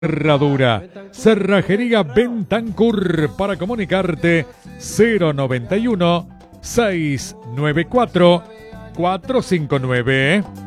Herradura, Cerrajería Bentancur, para comunicarte 091 694 459.